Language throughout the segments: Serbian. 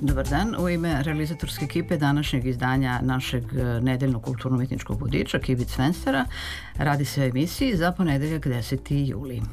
Dobar dan. U ime realizatorske ekipe današnjeg izdanja našeg nedeljnog kulturno-umetničkog vodiča Kibic Fenstera radi se o emisiji za ponedeljak 10. juli.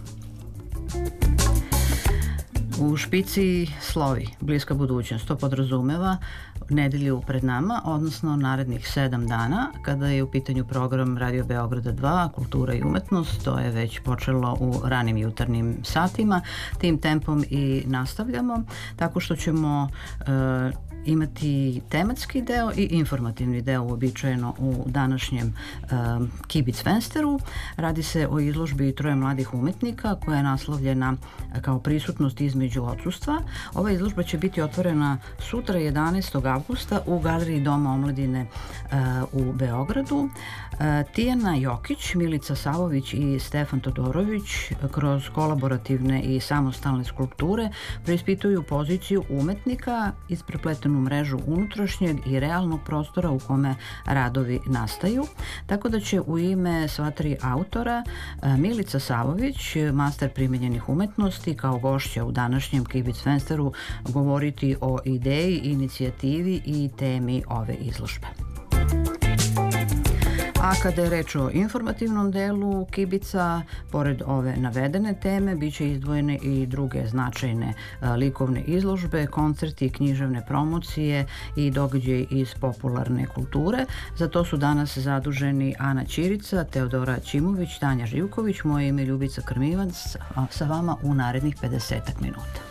U špici slovi bliska budućnost. To podrazumeva nedelju pred nama, odnosno narednih 7 dana, kada je u pitanju program Radio Beograda 2, Kultura i umetnost. To je već počelo u ranim jutarnjim satima. Tim tempom i nastavljamo, tako što ćemo imati tematski deo i informativni deo uobičajeno u današnjem Kibic Fensteru. Radi se o izložbi troje mladih umetnika koja je naslovljena kao prisutnost između odsustva. Ova izložba će biti otvorena sutra 11. avgusta u Galeriji Doma omladine u Beogradu. Tijana Jokić, Milica Savović i Stefan Todorović kroz kolaborativne i samostalne skulpture preispituju poziciju umetnika, isprepletenu mrežu unutrašnjeg i realnog prostora u kome radovi nastaju. Tako da će u ime sva tri autora Milica Savović, master primenjenih umetnosti, kao gošća u današnjem Kibic Fensteru govoriti o ideji, inicijativi i temi ove izložbe. A kada je reč o informativnom delu Kibica, pored ove navedene teme, bit će izdvojene i druge značajne likovne izložbe, koncerti i književne promocije i događaji iz popularne kulture. Za to su danas zaduženi Ana Ćirica, Teodora Ćimović, Tanja Živković, moje ime Ljubica Krmivac, sa vama u narednih 50 minuta.